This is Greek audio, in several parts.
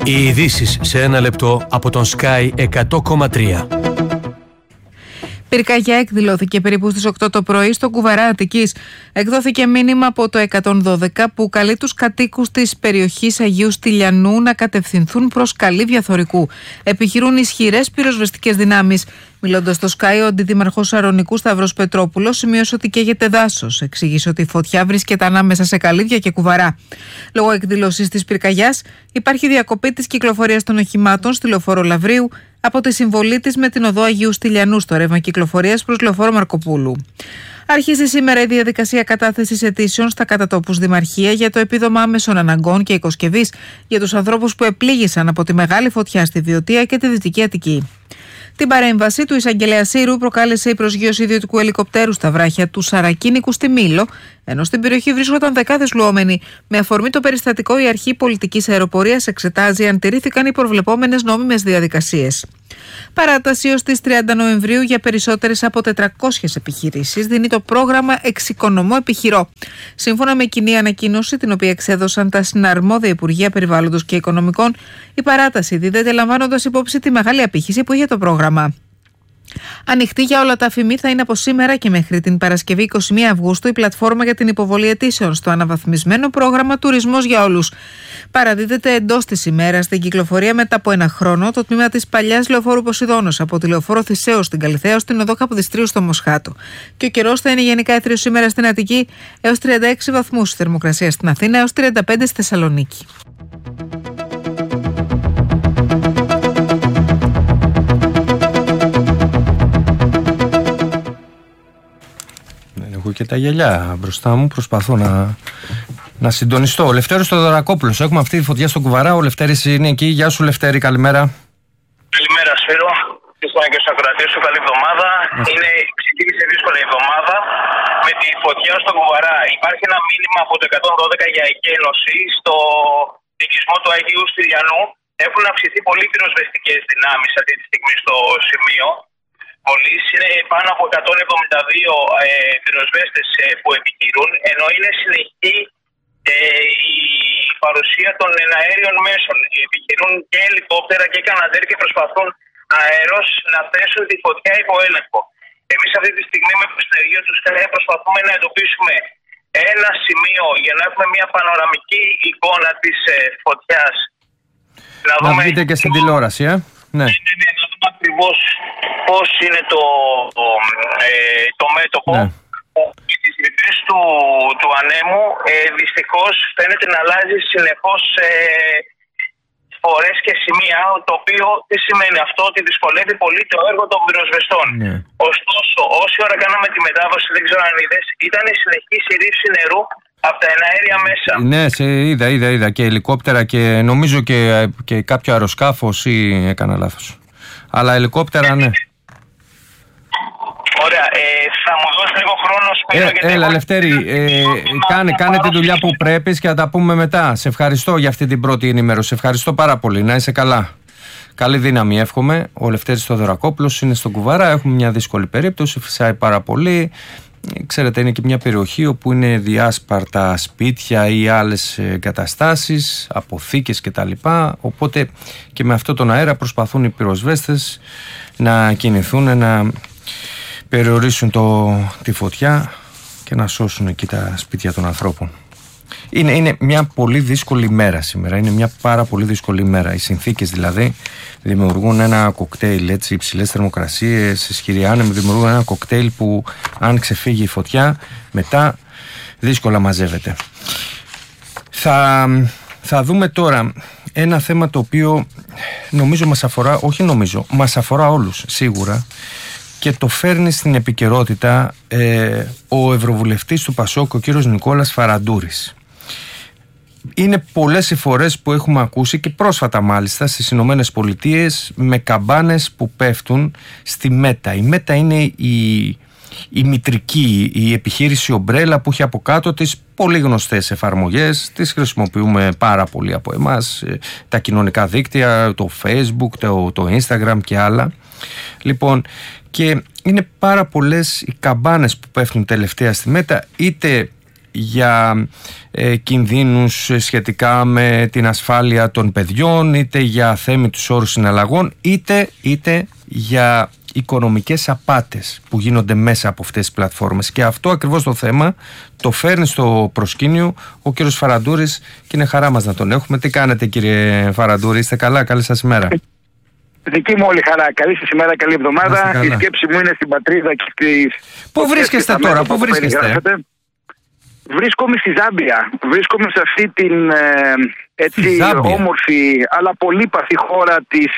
Οι ειδήσεις σε ένα λεπτό από τον Sky 100,3. Πυρκαγιά εκδηλώθηκε περίπου στις 8 το πρωί στο Κουβαρά Αττικής. Εκδόθηκε μήνυμα από το 112 που καλεί τους κατοίκους της περιοχής Αγίου Στυλιανού να κατευθυνθούν προς Καλύβια Θωρικού. Επιχειρούν ισχυρές πυροσβεστικές δυνάμεις. Μιλώντας στο Sky, ο αντιδήμαρχος Σαρονικού Σταύρος Πετρόπουλος σημείωσε ότι καίγεται δάσος. Εξήγησε ότι η φωτιά βρίσκεται ανάμεσα σε Καλύβια και Κουβαρά. Λόγω εκδήλωσης της πυρκαγιάς, υπάρχει διακοπή της κυκλοφορίας των οχημάτων στη λεωφόρο Λαβρίου από τη συμβολή της με την οδό Αγίου Στυλιανού στο ρεύμα κυκλοφορίας προς λεωφόρο Μαρκοπούλου. Άρχισε σήμερα η διαδικασία κατάθεσης αιτήσεων στα κατατόπους Δημαρχία για το επίδομα άμεσων αναγκών και οικοσκευής για τους ανθρώπους που επλήγησαν από τη μεγάλη φωτιά στη Βιωτία και τη Δυτική Αττική. Την παρέμβαση του εισαγγελέα Σύρου προκάλεσε η προσγείωση ιδιωτικού ελικοπτέρου στα βράχια του Σαρακίνικου στη Μήλο, ενώ στην περιοχή βρίσκονταν δεκάδες λουόμενοι. Με αφορμή το περιστατικό, η Αρχή Πολιτικής Αεροπορίας εξετάζει αν τηρήθηκαν οι προβλεπόμενες νόμιμες διαδικασίες. Παράταση ως τις 30 Νοεμβρίου για περισσότερες από 400 επιχειρήσεις δίνει το πρόγραμμα Εξοικονομώ Επιχειρώ. Σύμφωνα με κοινή ανακοίνωση, την οποία εξέδωσαν τα συναρμόδια Υπουργεία Περιβάλλοντος και Οικονομικών, η παράταση δίδεται λαμβάνοντας υπόψη τη μεγάλη απήχηση που είχε το πρόγραμμα. Ανοιχτή για όλα τα ΑΦΜΗ θα είναι από σήμερα και μέχρι την Παρασκευή 21 Αυγούστου η πλατφόρμα για την υποβολή αιτήσεων στο αναβαθμισμένο πρόγραμμα Τουρισμός για Όλους. Παραδίδεται εντός της ημέρας στην κυκλοφορία μετά από ένα χρόνο το τμήμα της παλιάς λεωφόρου Ποσειδώνος από τη λεωφόρο Θησέως στην Καλιθέα ως την οδό Καποδιστρίου στο Μοσχάτο. Και ο καιρός θα είναι γενικά έθριος σήμερα στην Αττική έως 36 βαθμούς, θερμοκρασία στην Αθήνα έως 35 στη Θεσσαλονίκη. Και τα γυαλιά μπροστά μου, προσπαθώ να συντονιστώ. Ο Λευτέρης Θοδωρακόπουλος, έχουμε αυτή τη φωτιά στον Κουβαρά. Ο Λευτέρης είναι εκεί. Γεια σου, Λευτέρη, καλημέρα. Καλημέρα, Σπύρο. Χριστόνα και στους ακροατές σου, καλή εβδομάδα. Ξεκίνησε δύσκολη εβδομάδα με τη φωτιά στον Κουβαρά. Υπάρχει ένα μήνυμα από το 112 για εκένωση στο οικισμό του Αγίου Στυλιανού. Έχουν αυξηθεί πολύ πυροσβεστικές δυνάμεις αυτή τη στιγμή στο σημείο. Είναι πάνω από 172 πυροσβέστες που επιχειρούν, ενώ είναι συνεχή η παρουσία των εναέριων μέσων. Επιχειρούν και ελικόπτερα και καναντέρ και προσπαθούν αερός να θέσουν τη φωτιά υπό έλεγχο. Εμείς αυτή τη στιγμή με το συνεργείο του ΣΚΑΙ προσπαθούμε να εντοπίσουμε ένα σημείο για να έχουμε μια πανοραμική εικόνα της φωτιάς. Να δείτε και στην τηλεόραση, ναι. Ακριβώς πώς είναι το μέτωπο. Ναι. Και τις ρητρές του ανέμου δυστυχώς φαίνεται να αλλάζει συνεχώς φορές και σημεία, το οποίο τι σημαίνει αυτό, ότι δυσκολεύει πολύ το έργο των πυροσβεστών. Ναι. Ωστόσο, όση ώρα κάναμε τη μετάδοση, δεν ξέρω αν είδες, ήταν η συνεχής η ρήψη νερού από τα εναέρια μέσα. Ναι, είδα και ελικόπτερα και νομίζω και κάποιο αεροσκάφος ή έκανα λάθος. Αλλά ελικόπτερα, ναι. Ωραία, θα μου δώσει λίγο χρόνο, Σπύρο. Έλα, Λευτέρη, κάνε τη δουλειά που πρέπει και θα τα πούμε μετά. Σε ευχαριστώ για αυτή την πρώτη ενημέρωση. Σε ευχαριστώ πάρα πολύ. Να είσαι καλά. Καλή δύναμη, εύχομαι. Ο Λευτέρης Θοδωρακόπουλος είναι στον Κουβαρά. Έχουμε μια δύσκολη περίπτωση. Φυσάει πάρα πολύ. Ξέρετε, είναι και μια περιοχή όπου είναι διάσπαρτα σπίτια ή άλλες εγκαταστάσεις, αποθήκες κτλ. Οπότε και με αυτόν τον αέρα προσπαθούν οι πυροσβέστες να κινηθούν, να περιορίσουν τη φωτιά και να σώσουν εκεί τα σπίτια των ανθρώπων. Είναι μια πολύ δύσκολη μέρα σήμερα. Είναι μια πάρα πολύ δύσκολη μέρα. Οι συνθήκες δηλαδή δημιουργούν ένα κοκτέιλ, έτσι, υψηλές θερμοκρασίες, ισχυροί άνεμοι, δημιουργούν ένα κοκτέιλ που αν ξεφύγει η φωτιά μετά δύσκολα μαζεύεται. Θα δούμε τώρα ένα θέμα το οποίο μας αφορά όλους σίγουρα και το φέρνει στην επικαιρότητα ο Ευρωβουλευτής του ΠΑΣΟΚ, ο κύριος Νικόλας Φαραντούρης. Είναι πολλές οι φορές που έχουμε ακούσει και πρόσφατα μάλιστα στις Ηνωμένες Πολιτείες με καμπάνες που πέφτουν στη Μέτα. Η Μέτα είναι η μητρική, η επιχείρηση ομπρέλα που έχει από κάτω τις πολύ γνωστές εφαρμογές. Τις χρησιμοποιούμε πάρα πολύ από εμάς, τα κοινωνικά δίκτυα, το Facebook, το Instagram και άλλα. Λοιπόν, και είναι πάρα πολλές οι καμπάνες που πέφτουν τελευταία στη Μέτα, είτε για κινδύνους σχετικά με την ασφάλεια των παιδιών, είτε για αθέμητους όρους συναλλαγών, είτε για οικονομικές απάτες που γίνονται μέσα από αυτές τις πλατφόρμες. Και αυτό ακριβώς το θέμα το φέρνει στο προσκήνιο ο κύριος Φαραντούρης και είναι χαρά μας να τον έχουμε. Τι κάνετε, κύριε Φαραντούρη, είστε καλά? Καλή σας ημέρα. Δική μου όλη χαρά. Καλή σας ημέρα, καλή εβδομάδα. Η σκέψη μου είναι στην πατρίδα και στις... Πού βρίσκεστε τώρα, πού βρίσκεστε? Βρίσκομαι στη Ζάμπια. Βρίσκομαι σε αυτή την έτσι όμορφη αλλά πολύπαθη χώρα της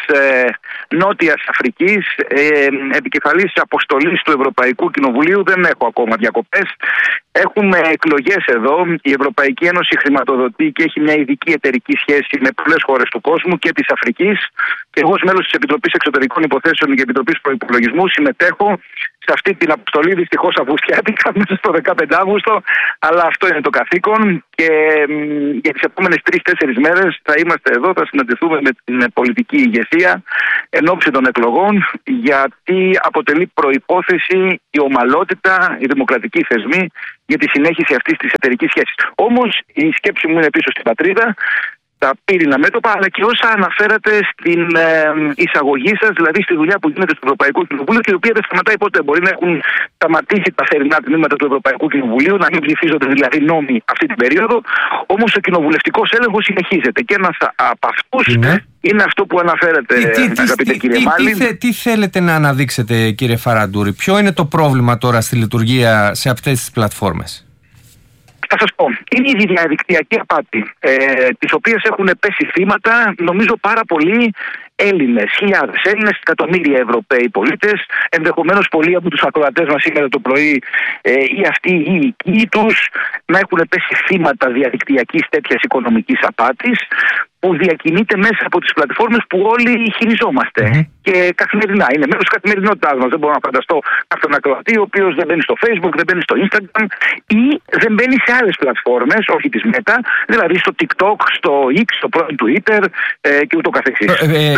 Νότιας Αφρικής, επικεφαλής αποστολής του Ευρωπαϊκού Κοινοβουλίου. Δεν έχω ακόμα διακοπές. Έχουμε εκλογές εδώ. Η Ευρωπαϊκή Ένωση χρηματοδοτεί και έχει μια ειδική εταιρική σχέση με πολλές χώρες του κόσμου και της Αφρικής. Και εγώ ως μέλος της Επιτροπής Εξωτερικών Υποθέσεων και Επιτροπής Προϋπολογισμού συμμετέχω σε αυτή την αποστολή, δυστυχώς αυγουστιάτικα, μέσα στο 15 Αύγουστο, αλλά αυτό είναι το καθήκον και για τις επόμενες 3-4 μέρες θα είμαστε εδώ, θα συναντηθούμε με την πολιτική ηγεσία εν ώψη των εκλογών, γιατί αποτελεί προϋπόθεση η ομαλότητα, οι δημοκρατικοί θεσμοί για τη συνέχιση αυτής της εταιρικής σχέσης. Όμως η σκέψη μου είναι πίσω στην πατρίδα, τα πύρινα μέτωπα, αλλά και όσα αναφέρατε στην εισαγωγή σας, δηλαδή στη δουλειά που γίνεται στο Ευρωπαϊκό Κοινοβούλιο και η οποία δεν σταματάει ποτέ. Μπορεί να έχουν σταματήσει τα θερινά τμήματα του Ευρωπαϊκού Κοινοβουλίου, να μην ψηφίζονται δηλαδή νόμοι αυτή την περίοδο, όμως ο κοινοβουλευτικός έλεγχος συνεχίζεται. Και ένας από αυτούς είναι αυτό που αναφέρετε, αγαπητέ κύριε Μάλη. Τι θέλετε να αναδείξετε, κύριε Φαραντούρη, ποιο είναι το πρόβλημα τώρα στη λειτουργία σε αυτές τις πλατφόρμες? Θα σας πω, είναι η διαδικτυακή απάτη, τις οποίες έχουν πέσει θύματα, νομίζω πάρα πολλοί Έλληνες, χιλιάδες Έλληνες, εκατομμύρια Ευρωπαίοι πολίτες, ενδεχομένως πολλοί από τους ακροατές μας σήμερα το πρωί ή αυτοί ή οι οικοί τους να έχουν πέσει θύματα διαδικτυακής τέτοιας οικονομικής απάτης που διακινείται μέσα από τις πλατφόρμες που όλοι χειριζόμαστε και καθημερινά. Είναι μέρος της καθημερινότητάς μας. Δεν μπορώ να φανταστώ κάποιον ακροατή ο οποίος δεν μπαίνει στο Facebook, δεν μπαίνει στο Instagram ή δεν μπαίνει σε άλλες πλατφόρμες, όχι της Meta, δηλαδή στο TikTok, στο X, στο πρώην Twitter και ούτω καθεξής.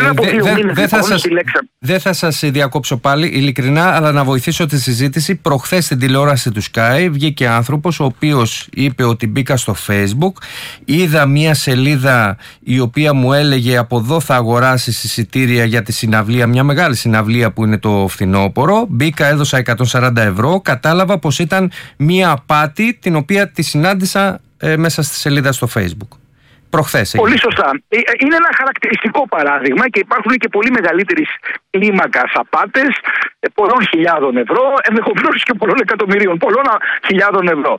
Δεν θα σας διακόψω πάλι, ειλικρινά, αλλά να βοηθήσω τη συζήτηση. Προχθές στην τηλεόραση του Sky βγήκε άνθρωπος ο οποίος είπε ότι μπήκα στο Facebook, είδα μια σελίδα η οποία μου έλεγε από εδώ θα αγοράσεις εισιτήρια για τη συναυλία, μια μεγάλη συναυλία που είναι το φθινόπωρο. Μπήκα, έδωσα 140 ευρώ, κατάλαβα πως ήταν μια απάτη την οποία τη συνάντησα μέσα στη σελίδα στο Facebook. Προχθές. Πολύ σωστά. Είναι ένα χαρακτηριστικό παράδειγμα και υπάρχουν και πολύ μεγαλύτερης κλίμακας απάτες πολλών χιλιάδων ευρώ, ενδεχομένως και πολλών εκατομμυρίων, πολλών χιλιάδων ευρώ.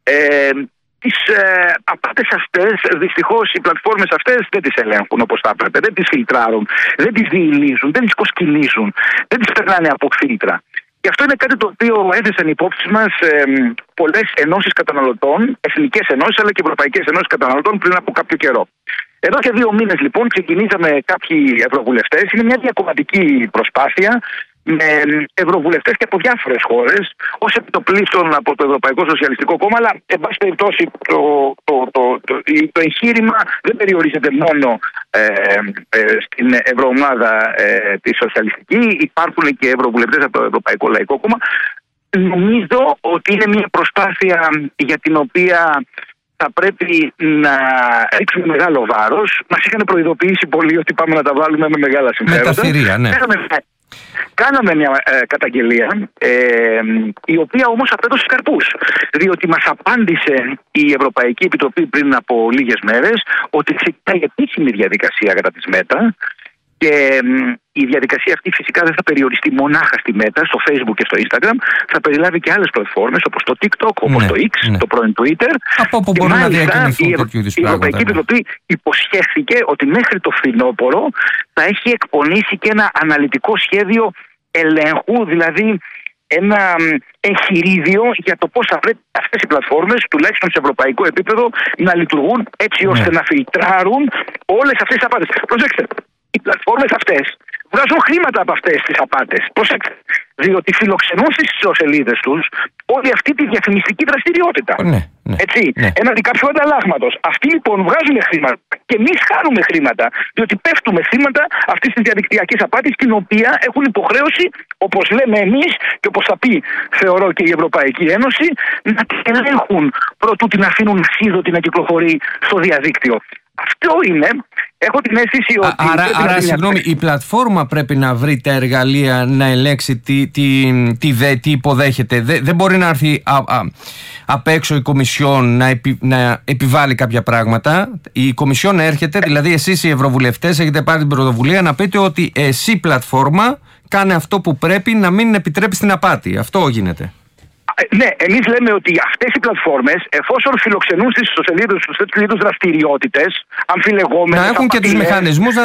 Τις απάτες αυτές, δυστυχώς οι πλατφόρμες αυτές δεν τις ελέγχουν όπως θα έπρεπε, δεν τις φιλτράρουν, δεν τις διηλίζουν, δεν τις κοσκινίζουν, δεν τις περνάνε από φίλτρα. Και αυτό είναι κάτι το οποίο έθεσαν υπόψη μας πολλές ενώσεις καταναλωτών, εθνικές ενώσεις αλλά και ευρωπαϊκές ενώσεις καταναλωτών πριν από κάποιο καιρό. Εδώ και 2 μήνες λοιπόν ξεκινήσαμε κάποιοι ευρωβουλευτές, είναι μια διακομματική προσπάθεια με ευρωβουλευτές και από διάφορες χώρες, ως επιτοπλίστων από το Ευρωπαϊκό Σοσιαλιστικό Κόμμα, αλλά εν πάση περιπτώσει το εγχείρημα δεν περιορίζεται μόνο στην ευρωομάδα τη σοσιαλιστική, υπάρχουν και ευρωβουλευτές από το Ευρωπαϊκό Λαϊκό Κόμμα. Νομίζω ότι είναι μια προσπάθεια για την οποία θα πρέπει να ρίξουμε μεγάλο βάρος. Μας είχαν προειδοποιήσει πολύ ότι πάμε να τα βάλουμε με μεγάλα συμφέροντα. Με τα θηρία, ναι. Κάναμε μια καταγγελία, η οποία όμως απέδωσε καρπούς. Διότι μας απάντησε η Ευρωπαϊκή Επιτροπή πριν από λίγες μέρες ότι ξεκινάει επίσημη διαδικασία κατά της Meta. Και η διαδικασία αυτή φυσικά δεν θα περιοριστεί μονάχα στη Meta, στο Facebook και στο Instagram. Θα περιλάβει και άλλες πλατφόρμες όπως το TikTok, όπως το X, το πρώην Twitter. Από όπου μπορούν να διακινηθούν τέτοιου είδους πράγματα. Η Ευρωπαϊκή Επιτροπή υποσχέθηκε ότι μέχρι το φθινόπωρο θα έχει εκπονήσει και ένα αναλυτικό σχέδιο ελέγχου, δηλαδή ένα εγχειρίδιο για το πώς θα πρέπει αυτές οι πλατφόρμες, τουλάχιστον σε ευρωπαϊκό επίπεδο, να λειτουργούν έτσι ώστε να φιλτράρουν όλες αυτές τις απάτες. Προσέξτε, οι πλατφόρμες αυτές βγάζουν χρήματα από αυτές τις απάτες. Προσέξτε. Διότι φιλοξενούν στις ιστοσελίδες τους όλη αυτή τη διαφημιστική δραστηριότητα. Ναι. Έτσι, έναντι κάποιου ανταλλάγματος. Αυτοί λοιπόν βγάζουν χρήματα και εμείς χάνουμε χρήματα, διότι πέφτουμε θύματα αυτής της διαδικτυακής απάτης, την οποία έχουν υποχρέωση, όπως λέμε εμείς και όπως θα πει, θεωρώ, και η Ευρωπαϊκή Ένωση, να την ελέγχουν προτού την αφήνουν ασίδωτη να κυκλοφορεί στο διαδίκτυο. Αυτό είναι. Έχω την αίσθηση ότι. Άρα συγγνώμη, η πλατφόρμα πρέπει να βρει τα εργαλεία να ελέγξει τι υποδέχεται. Δεν μπορεί να έρθει απ' έξω η Κομισιόν να επιβάλλει κάποια πράγματα. Η Κομισιόν έρχεται, δηλαδή εσείς οι ευρωβουλευτές έχετε πάρει την πρωτοβουλία να πείτε ότι εσύ πλατφόρμα κάνε αυτό που πρέπει, να μην επιτρέπει την απάτη. Αυτό γίνεται. Ναι, εμείς λέμε ότι αυτές οι πλατφόρμες, εφόσον φιλοξενούν στις ιστοσελίδες τους τέτοιου είδους δραστηριότητες, αμφιλεγόμενες, να έχουν και τους μηχανισμούς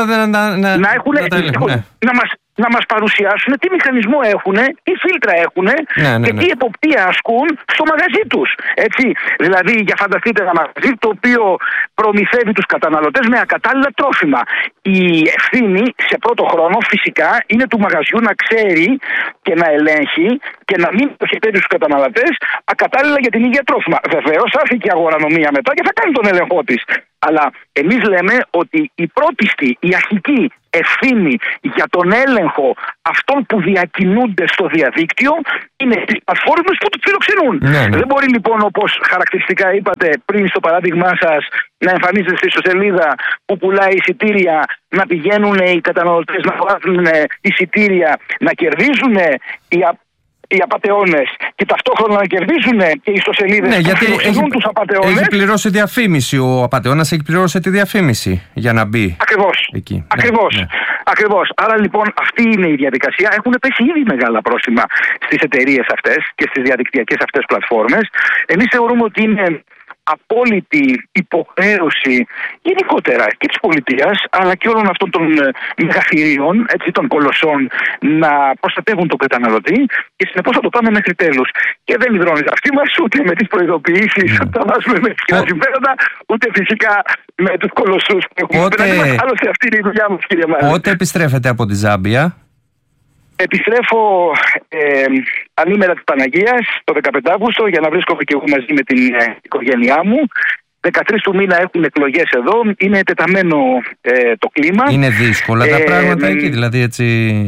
να μας παρουσιάσουν τι μηχανισμό έχουν, τι φίλτρα έχουν και τι εποπτεία ασκούν στο μαγαζί τους. Έτσι. Δηλαδή, για φανταστείτε ένα μαγαζί το οποίο προμηθεύει τους καταναλωτές με ακατάλληλα τρόφιμα. Η ευθύνη σε πρώτο χρόνο φυσικά είναι του μαγαζιού να ξέρει και να ελέγχει και να μην προχετεύει στους καταναλωτές ακατάλληλα για την ίδια τρόφιμα. Βεβαίως, θα έρθει και η αγορανομία μετά και θα κάνει τον έλεγχό της. Αλλά εμείς λέμε ότι η πρώτιστη, η αρχική ευθύνη για τον έλεγχο αυτών που διακινούνται στο διαδίκτυο είναι τις πλατφόρμες που τους φιλοξενούν. Δεν μπορεί λοιπόν, όπως χαρακτηριστικά είπατε πριν στο παράδειγμά σας, να εμφανίζεται στη ιστοσελίδα που πουλάει εισιτήρια, να πηγαίνουν οι καταναλωτές να βάζουν εισιτήρια, να κερδίζουν οι απατεώνες και ταυτόχρονα να κερδίζουν και οι ιστοσελίδες που φιλοξενούν τους απατεώνες. Έχει πληρώσει διαφήμιση. Ο απατεώνας έχει πληρώσει τη διαφήμιση για να μπει. Ακριβώς. Εκεί. Ακριβώς. Άρα λοιπόν αυτή είναι η διαδικασία. Έχουν πέσει ήδη μεγάλα πρόστιμα στις εταιρείες αυτές και στις διαδικτυακές αυτές πλατφόρμες. Εμείς θεωρούμε ότι είναι απόλυτη υποχρέωση γενικότερα και της πολιτείας αλλά και όλων αυτών των μεγαθυρίων, των κολοσσών, να προστατεύουν τον καταναλωτή και συνεπώς θα το πάμε μέχρι τέλους. Και δεν υδρώνει αυτή μας ούτε με τις προειδοποιήσεις που βάζουμε με τις κοινά συμφέροντα, ούτε φυσικά με τους κολοσσούς που έχουμε απέναντι μας. Άλλωστε αυτή είναι η δουλειά μας, κύριε Μάρα. Πότε επιστρέφετε από τη Ζάμπια? Επιστρέφω ανήμερα της Παναγίας το 15 Αύγουστο για να βρίσκομαι και εγώ μαζί με την οικογένειά μου. 13 του μήνα έχουν εκλογές εδώ. Είναι τεταμένο το κλίμα. Είναι δύσκολα τα πράγματα εκεί, δηλαδή έτσι.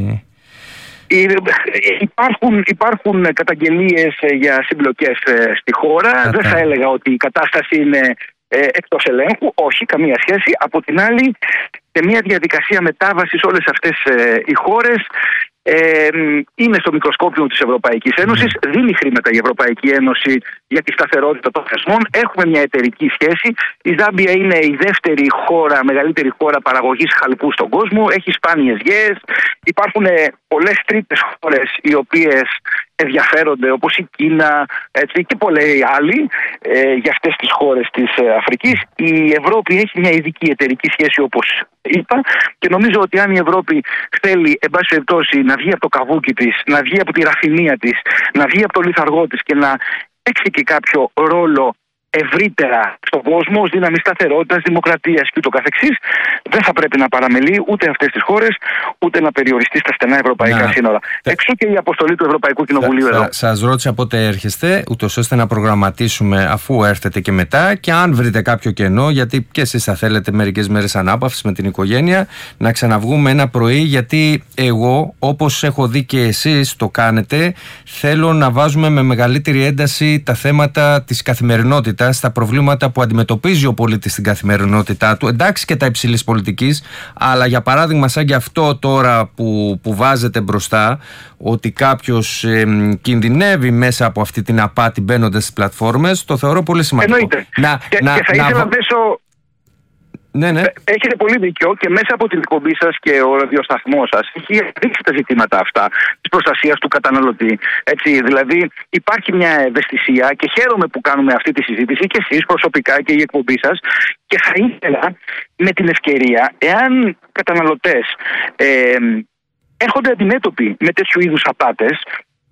Υπάρχουν καταγγελίες για συμπλοκές στη χώρα. Δεν θα έλεγα ότι η κατάσταση είναι εκτός ελέγχου. Όχι, καμία σχέση. Από την άλλη, σε μια διαδικασία μετάβασης όλες αυτές οι χώρες είναι στο μικροσκόπιο της Ευρωπαϊκής Ένωσης. Δίνει χρήματα η Ευρωπαϊκή Ένωση για τη σταθερότητα των θεσμών. Έχουμε μια εταιρική σχέση. Η Ζάμπια είναι η δεύτερη χώρα, μεγαλύτερη χώρα παραγωγής χαλκού στον κόσμο. Έχει σπάνιες γέες. Υπάρχουν πολλές τρίτες χώρες οι οποίες ενδιαφέρονται, όπως η Κίνα και πολλοί άλλοι για αυτές τις χώρες της Αφρικής. Η Ευρώπη έχει μια ειδική εταιρική σχέση, όπως είπα, και νομίζω ότι αν η Ευρώπη θέλει, εν πάση περιπτώσει, να βγει από το καβούκι της, να βγει από τη ραφινία της, να βγει από το λιθαργό της και να παίξει και κάποιο ρόλο ευρύτερα στον κόσμο ως δύναμη σταθερότητας, δημοκρατίας και ούτω καθεξής, δεν θα πρέπει να παραμελεί ούτε αυτές τις χώρες, ούτε να περιοριστεί στα στενά ευρωπαϊκά σύνορα. Εξού και η αποστολή του Ευρωπαϊκού Κοινοβουλίου εδώ. Σας ρώτησα πότε έρχεστε, ούτως ώστε να προγραμματίσουμε αφού έρθετε και μετά, και αν βρείτε κάποιο κενό, γιατί και εσείς θα θέλετε μερικές μέρες ανάπαυσης με την οικογένεια, να ξαναβγούμε ένα πρωί, γιατί εγώ, όπως έχω δει και εσείς το κάνετε, θέλω να βάζουμε με μεγαλύτερη ένταση τα θέματα της καθημερινότητας, στα προβλήματα που αντιμετωπίζει ο πολίτης στην καθημερινότητά του, εντάξει και τα υψηλής πολιτικής, αλλά για παράδειγμα σαν και αυτό τώρα που βάζετε μπροστά, ότι κάποιος κινδυνεύει μέσα από αυτή την απάτη μπαίνοντας στις πλατφόρμες, το θεωρώ πολύ σημαντικό. Εννοείται. Και θα ήθελα να θέσω. Ναι. Έχετε πολύ δίκιο και μέσα από την εκπομπή σας και ο ραδιοσταθμός σας έχει δείξει τα ζητήματα αυτά της προστασίας του καταναλωτή. Δηλαδή υπάρχει μια ευαισθησία και χαίρομαι που κάνουμε αυτή τη συζήτηση και εσείς προσωπικά και η εκπομπή σας, και θα ήθελα με την ευκαιρία, εάν καταναλωτές έρχονται αντιμέτωποι με τέτοιου είδους απάτες,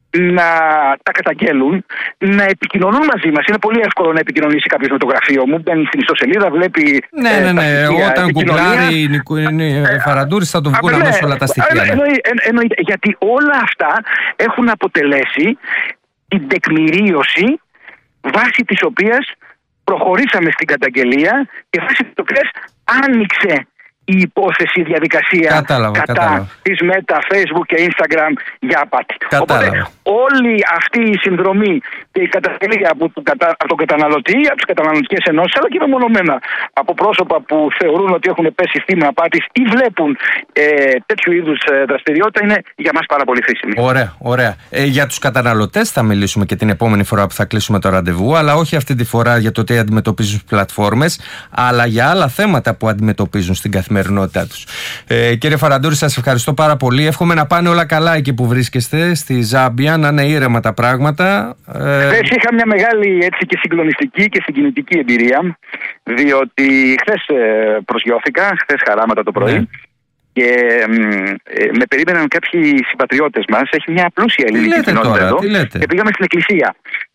να τα καταγγέλουν, να επικοινωνούν μαζί μας. Είναι πολύ εύκολο να επικοινωνήσει κάποιος με το γραφείο μου. Μπαίνει στην ιστοσελίδα, βλέπει. Ναι. Όταν γκουγκλάρει η Φαραντούρης θα του βγουν αμέσως όλα τα στοιχεία. Εννοείται. Γιατί όλα αυτά έχουν αποτελέσει την τεκμηρίωση βάσει της οποίας προχωρήσαμε στην καταγγελία και βάσει της οποίας άνοιξε η υπόθεση, η διαδικασία κατά της Meta, Facebook και Instagram για απάτη. Οπότε όλη αυτή η συνδρομή και η καταγγελία από τον καταναλωτή, από τις καταναλωτικές ενώσεις, αλλά και μεμονωμένα από πρόσωπα που θεωρούν ότι έχουν πέσει θύμα απάτης ή βλέπουν τέτοιου είδους δραστηριότητα, είναι για μας πάρα πολύ χρήσιμη. Ωραία. Για τους καταναλωτές θα μιλήσουμε και την επόμενη φορά που θα κλείσουμε το ραντεβού, αλλά όχι αυτή τη φορά για το τι αντιμετωπίζουν στις πλατφόρμες, αλλά για άλλα θέματα που αντιμετωπίζουν στην καθημερινότητα τους. Κύριε Φαραντούρη, σας ευχαριστώ πάρα πολύ. Εύχομαι να πάνε όλα καλά εκεί που βρίσκεστε, στη Ζάμπια, να είναι ήρεμα τα πράγματα. Είχα μια μεγάλη έτσι και συγκλονιστική και συγκινητική εμπειρία, διότι χθες προσγειώθηκα, χθες χαράματα το πρωί. Και με περίμεναν κάποιοι συμπατριώτες μας. Έχει μια πλούσια ελληνική κοινότητα εδώ. Και πήγαμε στην εκκλησία.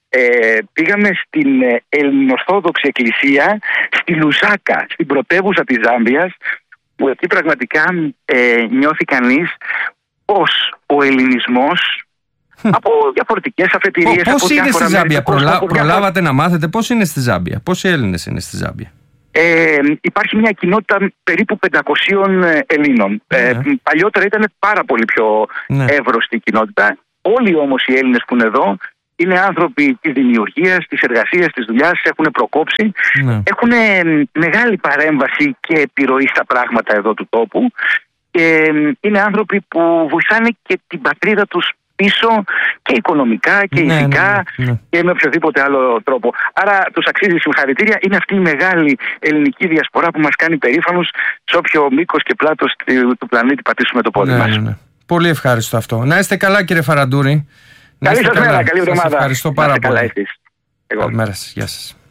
Πήγαμε στην Ελληνοορθόδοξη Εκκλησία στη Λουζάκα, στην πρωτεύουσα της Ζάμπιας, που εκεί πραγματικά νιώθει κανείς πως ο ελληνισμός από διαφορετικές αφετηρίες. Πώς είναι στη Ζάμπια, προλάβατε να μάθετε πώς είναι στη Ζάμπια, πόσοι Έλληνες είναι στη Ζάμπια? Υπάρχει μια κοινότητα περίπου 500 Ελλήνων. Παλιότερα ήταν πάρα πολύ πιο εύρωστη η κοινότητα. Όλοι όμως οι Έλληνες που είναι εδώ είναι άνθρωποι της δημιουργίας, της εργασίας, της δουλειάς, έχουν προκόψει, έχουν μεγάλη παρέμβαση και επιρροή στα πράγματα εδώ του τόπου και είναι άνθρωποι που βοηθάνε και την πατρίδα τους πίσω και οικονομικά και ηθικά και με οποιοδήποτε άλλο τρόπο. Άρα τους αξίζει συγχαρητήρια. Είναι αυτή η μεγάλη ελληνική διασπορά που μας κάνει περήφανους σε όποιο μήκος και πλάτος του πλανήτη πατήσουμε το πόδι μας. Πολύ ευχάριστο αυτό. Να είστε καλά, κύριε Φαραντούρη. Καλή σας μέρα, καλή εβδομάδα. Ευχαριστώ πάρα πολύ. Καλά εσείς. Καλημέρα σας. Γεια σας.